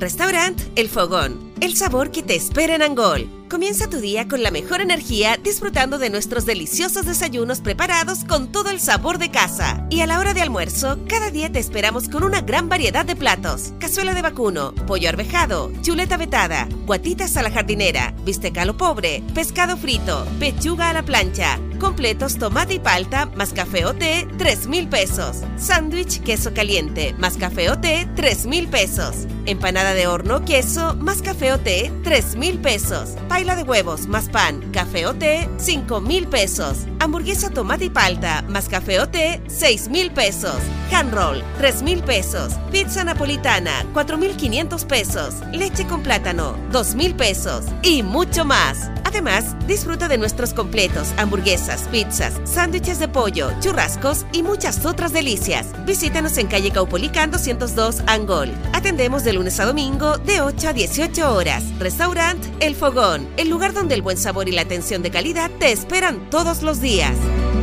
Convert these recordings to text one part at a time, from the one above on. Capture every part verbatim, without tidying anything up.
Restaurant El Fogón, el sabor que te espera en Angol. Comienza tu día con la mejor energía disfrutando de nuestros deliciosos desayunos preparados con todo el sabor de casa. Y a la hora de almuerzo, cada día te esperamos con una gran variedad de platos. Cazuela de vacuno, pollo arvejado, chuleta vetada, guatitas a la jardinera, bistec a lo pobre, pescado frito, pechuga a la plancha, completos tomate y palta más café o té, tres mil pesos. Sándwich queso caliente más café o té, tres mil pesos. Empanada de horno queso más café o té, tres mil pesos. Paila de huevos más pan, café o té, cinco mil pesos. Hamburguesa tomate y palta más café o té, seis mil pesos. Hand roll, tres mil pesos. Pizza napolitana, cuatro mil quinientos pesos. Leche con plátano, dos mil pesos. Y mucho más. Además, disfruta de nuestros completos, hamburguesas, pizzas, sándwiches de pollo, churrascos y muchas otras delicias. Visítanos en calle Caupolicán doscientos dos, Angol. Atendemos de lunes a domingo de ocho a dieciocho horas. Restaurant El Fogón, el lugar donde el buen sabor y la atención de calidad te esperan todos los días.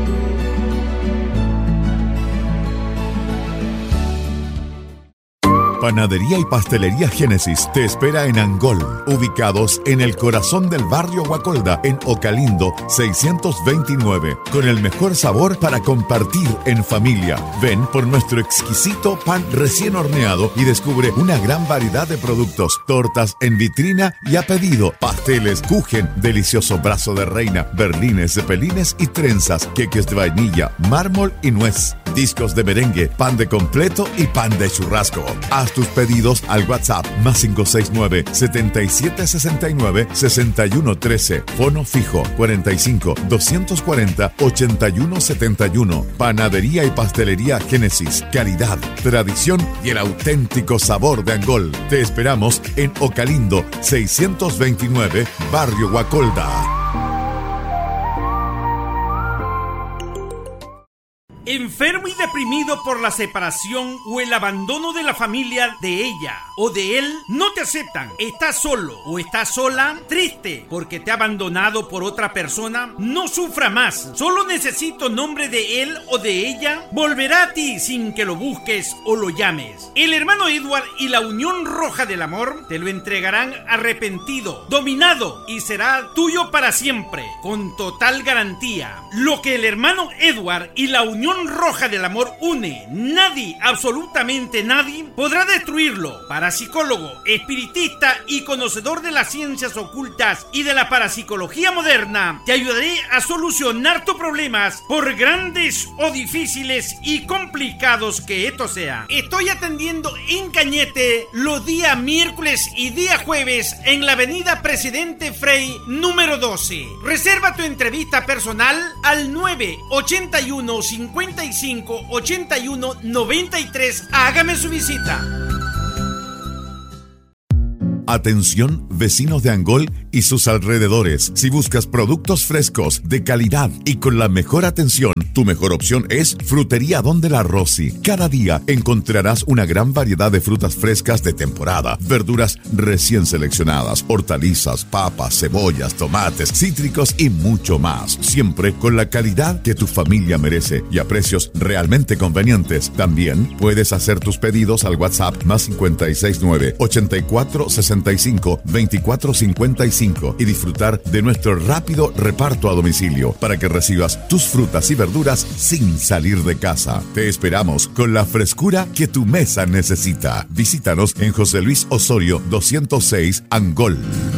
Panadería y Pastelería Génesis te espera en Angol, ubicados en el corazón del barrio Guacolda, en Ocalindo seiscientos veintinueve, con el mejor sabor para compartir en familia. Ven por nuestro exquisito pan recién horneado y descubre una gran variedad de productos, tortas en vitrina y a pedido, pasteles, kuchen, delicioso brazo de reina, berlines, cepelines y trenzas, queques de vainilla, mármol y nuez, discos de merengue, pan de completo y pan de churrasco. Haz tus pedidos al WhatsApp más cinco seis nueve, setenta y siete sesenta y nueve, sesenta y uno trece, fono fijo cuarenta y cinco, doscientos cuarenta, ochenta y uno setenta y uno. Panadería y Pastelería Génesis, calidad, tradición y el auténtico sabor de Angol. Te esperamos en Ocalindo seiscientos veintinueve, barrio Guacolda. Enfermo y deprimido por la separación o el abandono de la familia de ella o de él, no te aceptan. ¿Estás solo o estás sola? Triste porque te ha abandonado por otra persona. No sufra más. Solo necesito nombre de él o de ella. Volverá a ti sin que lo busques o lo llames. El hermano Edward y la Unión Roja del Amor te lo entregarán arrepentido, dominado y será tuyo para siempre, con total garantía. Lo que el hermano Edward y la Unión Roja del Amor une, nadie, absolutamente nadie, podrá destruirlo. Parapsicólogo, espiritista y conocedor de las ciencias ocultas y de la parapsicología moderna, te ayudaré a solucionar tus problemas, por grandes o difíciles y complicados que estos sean. Estoy atendiendo en Cañete los días miércoles y día jueves en la avenida Presidente Frey número doce. Reserva tu entrevista personal al nueve ochenta y uno cincuenta y cinco ochenta y uno noventa y tres. Hágame su visita. Atención, vecinos de Angol y sus alrededores. Si buscas productos frescos, de calidad y con la mejor atención, tu mejor opción es Frutería Donde la Rosy. Cada día encontrarás una gran variedad de frutas frescas de temporada, verduras recién seleccionadas, hortalizas, papas, cebollas, tomates, cítricos y mucho más. Siempre con la calidad que tu familia merece y a precios realmente convenientes. También puedes hacer tus pedidos al WhatsApp más cincuenta y seis nueve, ochenta y cuatro sesenta y cinco, veinticuatro cincuenta y cinco y disfrutar de nuestro rápido reparto a domicilio para que recibas tus frutas y verduras sin salir de casa. Te esperamos con la frescura que tu mesa necesita. Visítanos en José Luis Osorio doscientos seis, Angol.